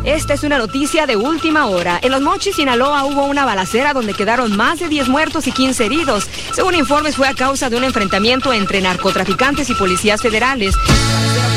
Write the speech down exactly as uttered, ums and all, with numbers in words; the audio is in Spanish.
Esta es una noticia de última hora. En Los Mochis, Sinaloa, hubo una balacera donde quedaron más de diez muertos y quince heridos. Según informes, fue a causa de un enfrentamiento entre narcotraficantes y policías federales.